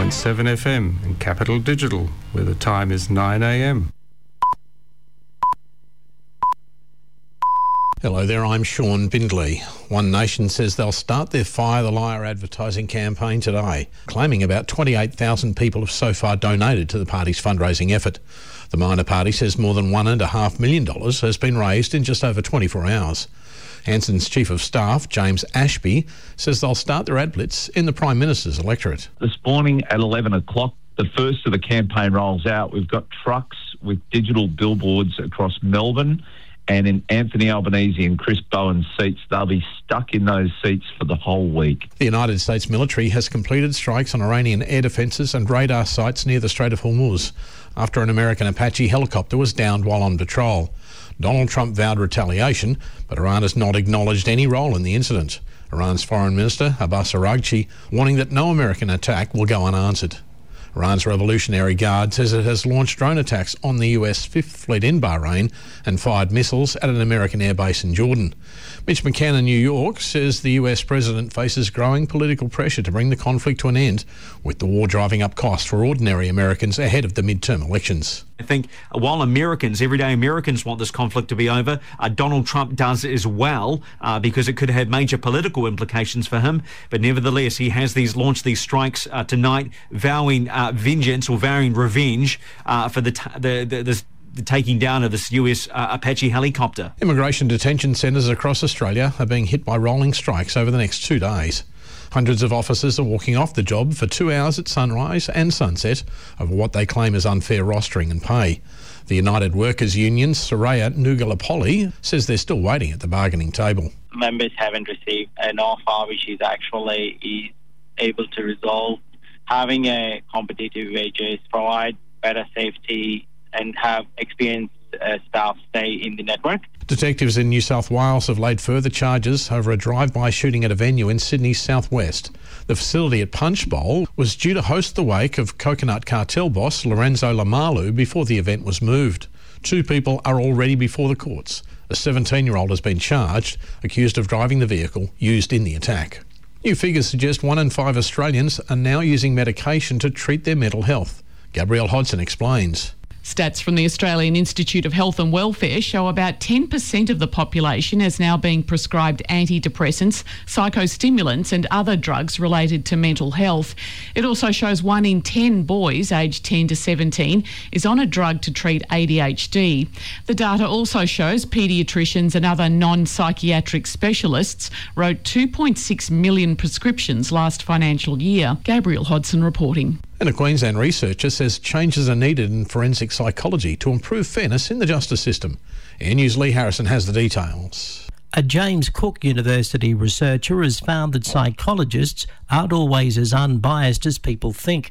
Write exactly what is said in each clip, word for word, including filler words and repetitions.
point seven F M and Capital Digital, where the time is nine A M. Hello there, I'm Sean Bindley. One Nation says they'll start their Fire the Liar advertising campaign today, claiming about twenty-eight thousand people have so far donated to the party's fundraising effort. The minor party says more than one and a half million dollars has been raised in just over twenty-four hours. Hanson's Chief of Staff, James Ashby, says they'll start their ad blitz in the Prime Minister's electorate. This morning at eleven o'clock, the first of the campaign rolls out. We've got trucks with digital billboards across Melbourne, and in Anthony Albanese and Chris Bowen's seats. They'll be stuck in those seats for the whole week. The United States military has completed strikes on Iranian air defences and radar sites near the Strait of Hormuz after an American Apache helicopter was downed while on patrol. Donald Trump vowed retaliation, but Iran has not acknowledged any role in the incident. Iran's Foreign Minister, Abbas Araghchi, warning that no American attack will go unanswered. Iran's Revolutionary Guard says it has launched drone attacks on the U S Fifth Fleet in Bahrain and fired missiles at an American airbase in Jordan. Mitch McCann in New York says the U S president faces growing political pressure to bring the conflict to an end, with the war driving up costs for ordinary Americans ahead of the midterm elections. I think while Americans, everyday Americans want this conflict to be over, uh, Donald Trump does as well, uh, because it could have major political implications for him. But nevertheless, he has these launched these strikes uh, tonight, vowing uh, vengeance or vowing revenge uh, for the, t- the, the this. the taking down of this U S uh, Apache helicopter. Immigration detention centres across Australia are being hit by rolling strikes over the next two days. Hundreds of officers are walking off the job for two hours at sunrise and sunset over what they claim is unfair rostering and pay. The United Workers Union, Soraya Nugalapoli, says they're still waiting at the bargaining table. Members haven't received an offer which is actually is able to resolve having a competitive wages, provide better safety and have experienced uh, staff stay in the network. Detectives in New South Wales have laid further charges over a drive-by shooting at a venue in Sydney's southwest. The facility at Punch Bowl was due to host the wake of coconut cartel boss Lorenzo Lamalu before the event was moved. Two people are already before the courts. A seventeen-year-old has been charged, accused of driving the vehicle used in the attack. New figures suggest one in five Australians are now using medication to treat their mental health. Gabrielle Hodson explains. Stats from the Australian Institute of Health and Welfare show about ten percent of the population is now being prescribed antidepressants, psychostimulants and other drugs related to mental health. It also shows one in ten boys aged ten to seventeen is on a drug to treat A D H D. The data also shows paediatricians and other non-psychiatric specialists wrote two point six million prescriptions last financial year. Gabrielle Hodson reporting. And a Queensland researcher says changes are needed in forensic psychology to improve fairness in the justice system. Air News' Lee Harrison has the details. A James Cook University researcher has found that psychologists aren't always as unbiased as people think.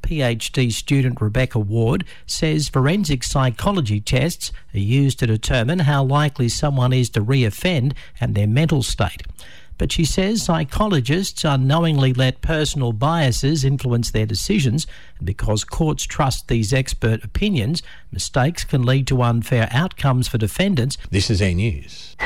PhD student Rebecca Ward says forensic psychology tests are used to determine how likely someone is to re-offend and their mental state. But she says psychologists unknowingly let personal biases influence their decisions, and because courts trust these expert opinions, mistakes can lead to unfair outcomes for defendants. This is Air News.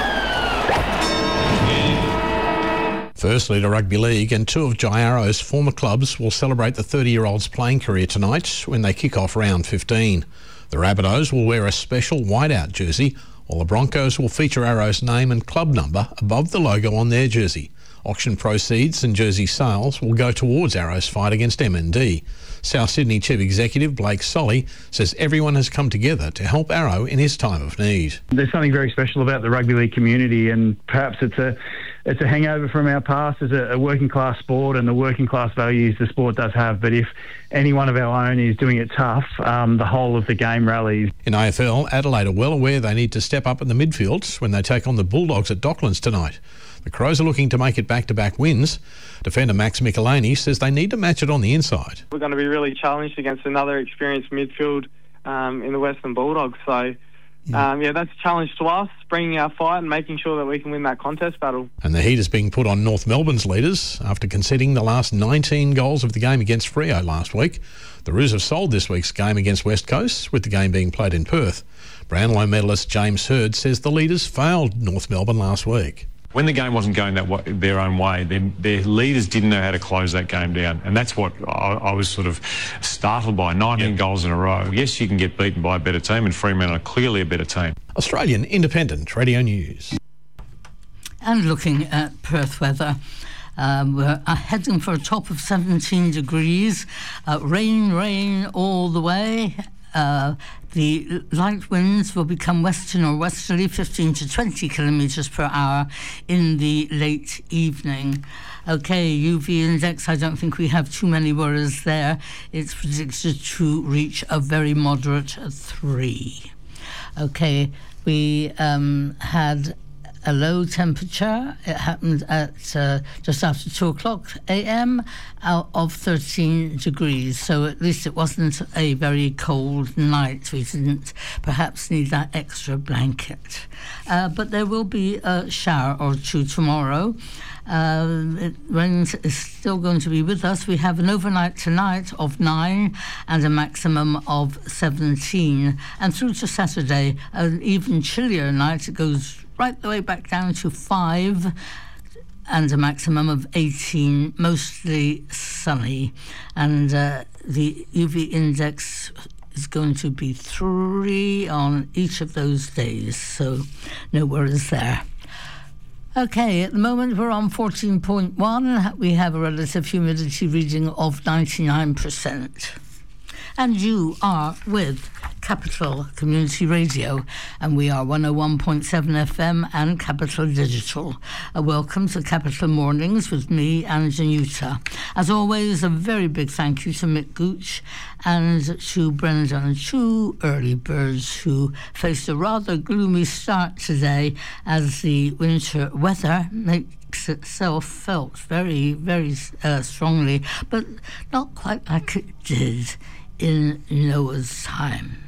Firstly, to Rugby League, and two of Jai Arrow's former clubs will celebrate the thirty-year-old's playing career tonight when they kick off round fifteen. The Rabbitohs will wear a special whiteout jersey, while the Broncos will feature Arrow's name and club number above the logo on their jersey. Auction proceeds and jersey sales will go towards Arrow's fight against M N D. South Sydney Chief Executive Blake Solly says everyone has come together to help Arrow in his time of need. There's something very special about the rugby league community, and perhaps it's a it's a hangover from our past as a, a working class sport and the working class values the sport does have. But if any one of our own is doing it tough, um, the whole of the game rallies. In A F L, Adelaide are well aware they need to step up in the midfield when they take on the Bulldogs at Docklands tonight. The Crows are looking to make it back-to-back wins. Defender Max Michelini says they need to match it on the inside. We're going to be really challenged against another experienced midfield um, in the Western Bulldogs. So, um, yeah, that's a challenge to us, bringing our fight and making sure that we can win that contest battle. And the heat is being put on North Melbourne's leaders after conceding the last nineteen goals of the game against Freo last week. The Roos have sold this week's game against West Coast, with the game being played in Perth. Brownlow medalist James Hird says the leaders failed North Melbourne last week. When the game wasn't going that way, their own way, their, their leaders didn't know how to close that game down. And that's what I, I was sort of startled by, nineteen yep. goals in a row. Yes, you can get beaten by a better team, and Fremantle are clearly a better team. Australian Independent Radio News. And looking at Perth weather, um, we're heading for a top of seventeen degrees. Uh, rain, rain all the way. Uh, the light winds will become western or westerly, fifteen to twenty kilometres per hour in the late evening. Okay, U V index, I don't think we have too many worries there. It's predicted to reach a very moderate three. Okay, we um, had a low temperature. It happened at uh, just after two o'clock a m uh, of thirteen degrees. So at least it wasn't a very cold night. We didn't perhaps need that extra blanket. Uh, but there will be a shower or two tomorrow. Uh, it, rain is still going to be with us. We have an overnight tonight of nine and a maximum of seventeen. And through to Saturday, an even chillier night. It goes right the way back down to five and a maximum of eighteen, mostly sunny. And uh, the U V index is going to be three on each of those days, so no worries there. Okay, at the moment we're on fourteen point one. We have a relative humidity reading of ninety-nine percent. And you are with Capital Community Radio, and we are one oh one point seven F M and Capital Digital. A welcome to Capital Mornings with me and Januta. As always, a very big thank you to Mick Gooch and to Brendan, two early birds who faced a rather gloomy start today as the winter weather makes itself felt very, very uh, strongly, but not quite like it did in Noah's time.